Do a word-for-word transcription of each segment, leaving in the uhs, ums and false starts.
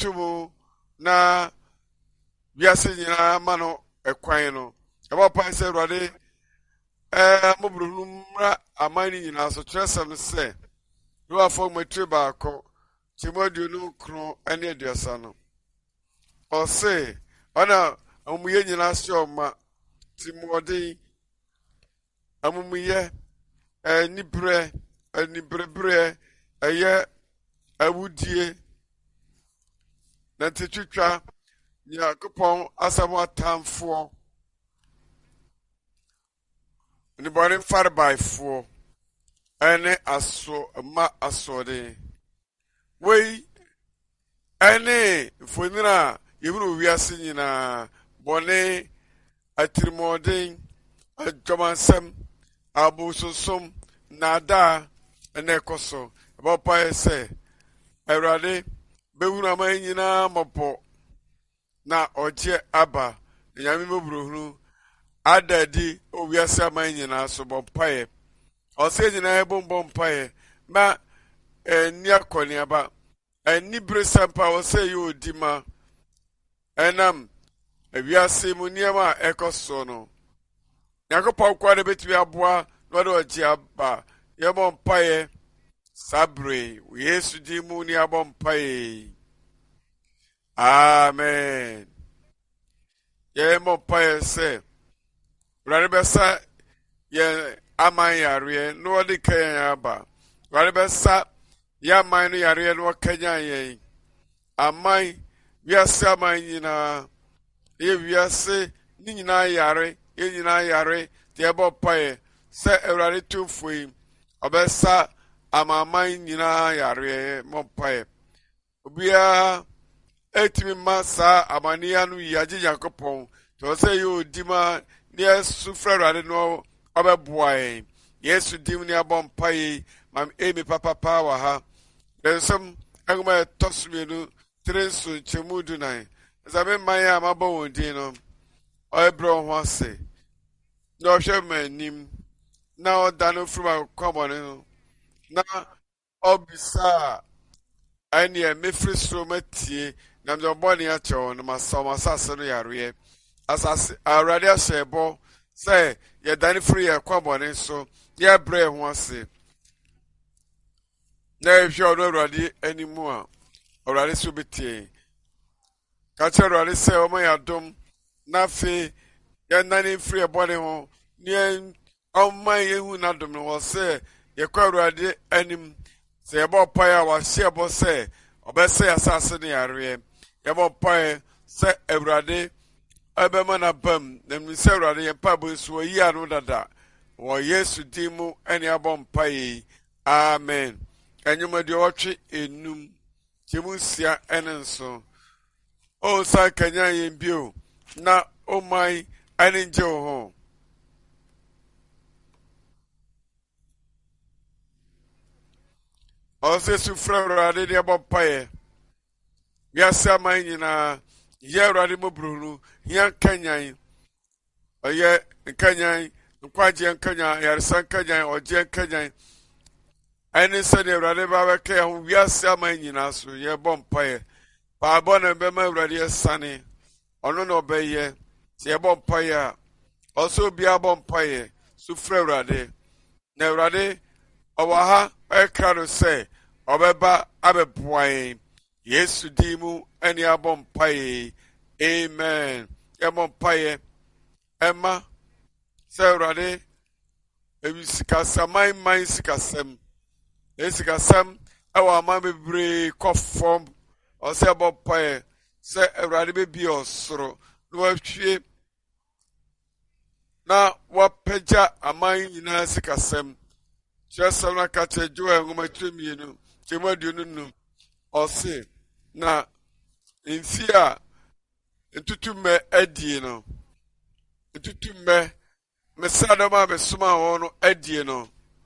tumu na wiase nyina ma no ekwan no eba pa se Awurade eh moburu mra amani nyina so tresem se no afọ matri baako Timothy no kro ene aduasa no o se ona amuye nyina se oma Timothy amuye eni bre eni brebre eye awudie na tetwitwa Yakupon asamo atamfo ni bone farbaifo ene aso ma asode wei ene fonira yeburu wiase nyina bone atirimoden adwomansem abusosom nada ene koso bopa ese Awurade bewura man nyina mopo na oje aba nyame mobruhuru adadi owiase man nyina so bompae ose nyina ebombo mpae ma eni akoni aba eni bresampa ose yodima enam ewiase mu niema ekoso no yakopɔ kwade betumi aboa no de oje aba yebompae sabre Yesu di mu ni abompae. Amen. Ye mo paye se Radibesa ye aman yare no de kanya aba. Radibesa ya man yare no kanya ye. Aman wiase aman nyina ye wiase ni nyina yare ye nyina yare te ebo paye se Ewurade tumfoi obesa amaman nyina yare mo paye. Obia etimi masa amania no yaje Yakopon to say you dima near sufrade no obeboae Yesu dim ne abompai mam emi papa power ha then some angma tosmenu trenso chemudu nine zabe maya mabon din no oebro ho ase no hwe manim na odano from kwabone no na obisa anya mefri so matie na mdo boni ya cho no masoma sase no yare asase Awurade asebo say ye dani free ya kwabone so ye bre ho ase na ehwe ono Awurade animu a Awurade so betie ka che Awurade say o ma yadom na fe ye nani free ya boni ho ni o ma yehu na dom no say ye kwa Awurade anim se yebo paya wa shebo se obese asase ne yare yebo paya se Awurade abema na bam na mi se Awurade ye pa bo so yi anu dada wo Yesu dimu ene abom paye. Amen. Enyuma de otwe enum timusia ene nso o sa kanya ye bio na o mai ane nje ho ose sufra Awurade de abopaye wiase aman nyina ye Awurade mobrunu hia kanyan oye kanyan nkwaje kanyan yarsan kanyan oje kanyan ene se de Awurade ba ba ka ho wiase aman nyina so ye bompaye ba bona be ma Awurade sane ono no obeye ye bompaye oso bia bompaye sufra Awurade na Awurade owaha ekra se obeba abeboae Yesu dimu eni abompaye. Amen. Emompaye Emma se Awurade ebisikasam mai sikasam esikasam ewa ma bebre kofom o se abompaye se Awurade be bi osoro no atwie na wapeja aman nyina sikasam Chesam na kache joe ngoma twemienu chemadu nunu ose na infia entutume adie no entutume mesada ma besuma wono adie no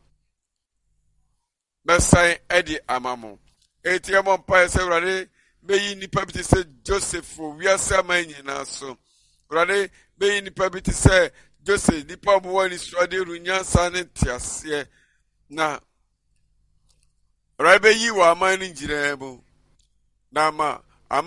mesai adi amamo etiamo mpa se Awurade beyi nipa biti se Joseph wiase amanyi na so Awurade beyi nipa biti se Joseph nipa bo ni suade runyansa ne tiase na Rabe yi wa amani njire bu na ma